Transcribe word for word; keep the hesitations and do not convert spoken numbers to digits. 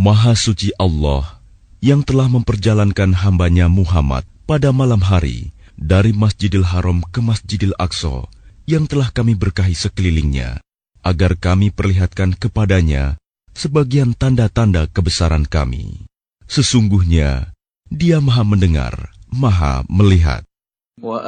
Maha suci Allah yang telah memperjalankan hambanya Muhammad pada malam hari dari Masjidil Haram ke Masjidil Aqsa yang telah kami berkahi sekelilingnya, agar kami perlihatkan kepadanya sebagian tanda-tanda kebesaran kami. Sesungguhnya Dia Maha mendengar, Maha melihat.